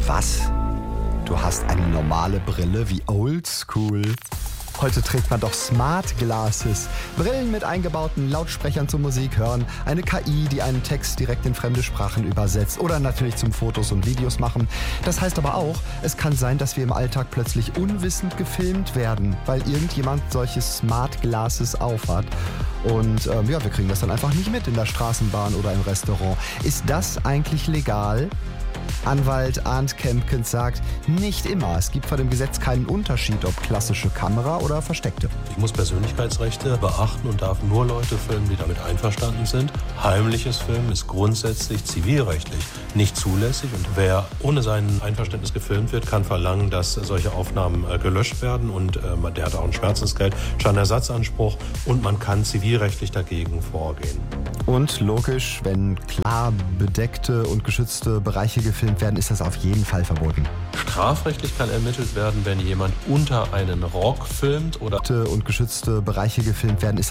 Was? Du hast eine normale Brille wie Oldschool? Heute trägt man doch Smart Glasses. Brillen mit eingebauten Lautsprechern zur Musik hören, eine KI, die einen Text direkt in fremde Sprachen übersetzt oder natürlich zum Fotos und Videos machen. Das heißt aber auch, es kann sein, dass wir im Alltag plötzlich unwissend gefilmt werden, weil irgendjemand solche Smart Glasses aufhat. Und wir kriegen das dann einfach nicht mit in der Straßenbahn oder im Restaurant. Ist das eigentlich legal? Anwalt Arndt Kempkens sagt, nicht immer. Es gibt vor dem Gesetz keinen Unterschied, ob klassische Kamera oder versteckte. Ich muss Persönlichkeitsrechte beachten und darf nur Leute filmen, die damit einverstanden sind. Heimliches Filmen ist grundsätzlich zivilrechtlich nicht zulässig. Und wer ohne sein Einverständnis gefilmt wird, kann verlangen, dass solche Aufnahmen gelöscht werden. Und der hat auch ein Schmerzensgeld, Schadenersatzanspruch und man kann zivilrechtlich dagegen vorgehen. Und logisch, wenn klar bedeckte und geschützte Bereiche gefilmt werden, ist das auf jeden Fall verboten. Strafrechtlich kann ermittelt werden, wenn jemand unter einen Rock filmt oder und geschützte Bereiche gefilmt werden, ist